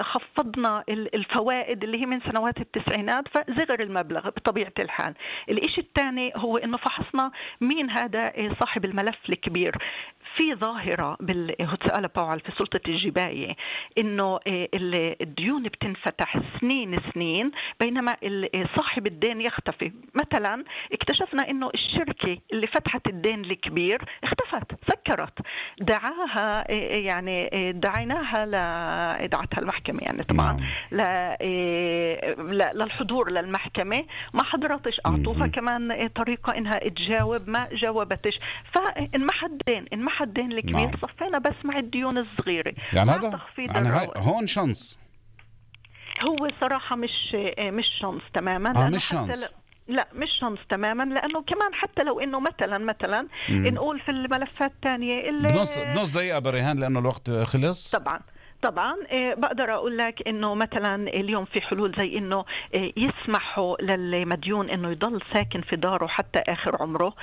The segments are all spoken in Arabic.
خفضنا الفوائد اللي هي من سنوات التسعينات، فصغر المبلغ بطبيعة الحال. الإشي الثاني هو إنه فحصنا مين هذا صاحب الملف الكبير. في ظاهرة سأل باول في سلطة الجباية إنه الديون بتنفتح سنين بينما صاحب الدين يختفي. مثلا اكتشفنا إنه الشركة اللي فتحت الدين الكبير اختفت، سكرت، دعاها يعني دعيناها دعتها المحكمة يعني طبعا للحضور للمحكمة، ما حضرتش، أعطوها كمان طريقة إنها تجاوب، ما جاوبتش، فانمحى الدين الكبير. صفينا بس مع الديون الصغيرة. يعني هذا يعني هون شانس. هو صراحة مش شانس تماما. مش شانس. لا مش شانس تماما، لأنه كمان حتى لو إنه مثلا نقول في الملفات الثانية اللي بنص دقيقة بريهان لأنه الوقت خلص. طبعا بقدر أقول لك إنه مثلا اليوم في حلول زي إنه يسمحوا للمديون إنه يضل ساكن في داره حتى آخر عمره،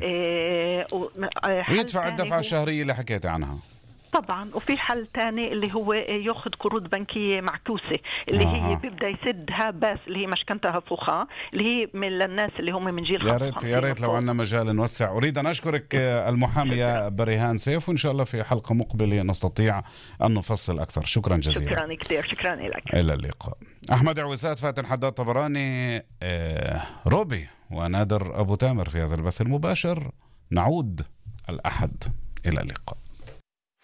ويدفع الدفعة الشهرية اللي حكيت عنها. طبعا. وفي حل تاني اللي هو ياخذ قروض بنكية معكوسة اللي هي بيبدأ يسدها، بس اللي هي مشكنتها فوقها، اللي هي من الناس اللي هم من جيل 55. يا ريت لو عندنا مجال نوسع. أريد أن أشكرك المحامية بريهان سيف، وإن شاء الله في حلقة مقبلة نستطيع أن نفصل أكثر. شكرا جزيلا. شكرا كثير. شكرا لك. إلى اللقاء. أحمد عويسات، فاتن حداد طبراني، روبي ونادر أبو تامر في هذا البث المباشر. نعود الأحد. إلى اللقاء.